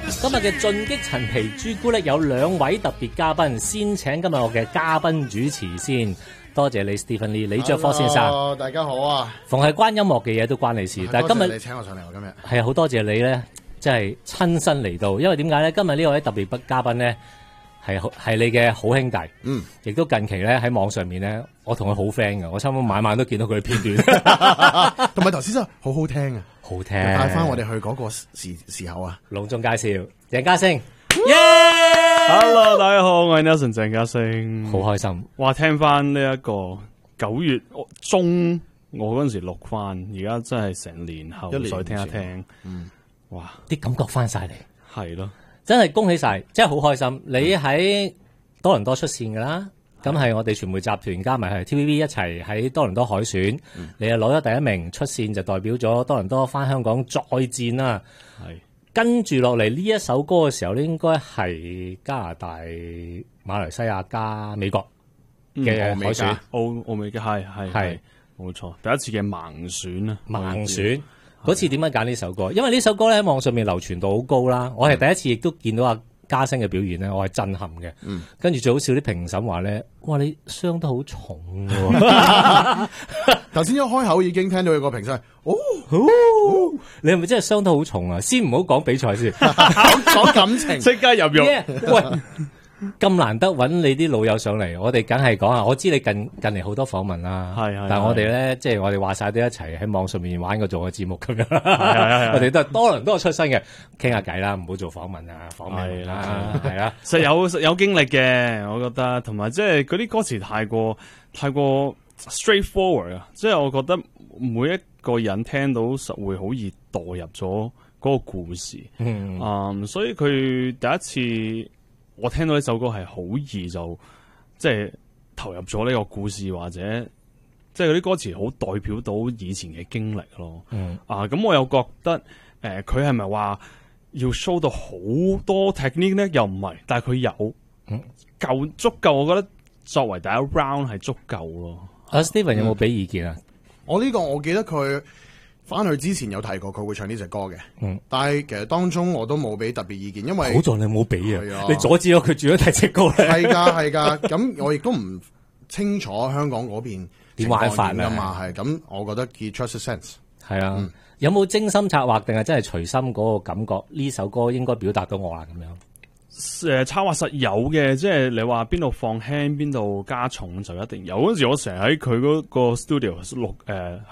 今日嘅進擊陳皮朱古力有兩位特別嘉賓，先請今日我嘅嘉賓主持先。多謝你 Stephen Lee 李卓科先生。 Hello， 大家好啊！ 逢係關音樂嘅嘢都關你事，但係今日你請我上嚟，我今日係好多謝你咧，即係親身嚟到，因為點解咧？今日呢位特別嘉賓咧係你嘅好兄弟，亦都近期咧喺網上面咧，我同佢好 friend 㗎，我差唔多晚晚都見到佢嘅片段， 同埋頭先真係好好聽啊， 好聽， 帶翻我哋去嗰個時候啊， 隆重介紹鄭家星。 Hello， 大家好，我係 Nelson 鄭家星， 好開心。 哇，聽翻呢一個9月中我嗰陣時錄翻，而家真係成年後再聽一聽，哇， 啲感覺翻晒嚟， 係咯， 真係恭喜晒，真係好開心。你喺多倫多出線噶啦，咁係我哋傳媒集團加埋係 TVB 一齊喺多倫多海選，你又攞咗第一名出線，就代表咗多倫多翻香港再戰啦。係。跟住落嚟呢一首歌嘅時候咧，應該係加拿大、馬來西亞加美國嘅海選， 澳美嘅係冇錯，第一次嘅盲選啊！ 盲選嗰次點解揀呢首歌？因為呢首歌咧喺網上面流傳度好高啦，我係第一次亦都見到阿家星嘅表現咧，我係震撼嘅。跟住最好笑啲評審話咧，哇你傷得好重喎！ 頭先一開口已經聽到有個評審， 你係咪真係傷得好重啊？先唔好講比賽先， 講感情， 即刻入肉。 喂！咁難得揾你啲老友上嚟，我哋梗係講下。我知你近嚟好多訪問啦，但係我哋咧，即係我哋話晒都一齊喺網上面玩過做個節目咁樣。我哋都係多倫多出身嘅，傾下偈啦，唔好做訪問啊，訪問啦，係啊， 實有經歷嘅，我覺得，同埋即係嗰啲歌詞太過 straightforward 啊，即係我覺得每一個人聽到實會好易墮入咗嗰個故事，所以佢第一次。我聽到呢首歌係好易就即係投入咗呢個故事，或者即係嗰啲歌詞好代表到以前嘅經歷咯。咁我又覺得佢係咪話要 show 到好多 technique 咧？又唔係，但係佢有夠足夠，我覺得作為第一 round 係足夠咯。 阿 Stephen 有冇俾意見啊？ 我呢個我記得佢翻去之前有提過佢會唱呢隻歌嘅，但係其實當中我都冇俾特別意見，因為好在你冇俾啊，你阻止咗佢轉咗第隻歌咧。 係噶，咁我亦都唔清楚香港嗰邊點玩法噶嘛，係咁，我覺得佢 trust sense 係啊，有冇精心策劃定係真係隨心嗰個感覺？呢首歌應該表達到我啦咁樣。 策劃實有嘅，即係你話邊度放輕邊度加重就一定有。嗰陣時我成日喺佢嗰個 studio 錄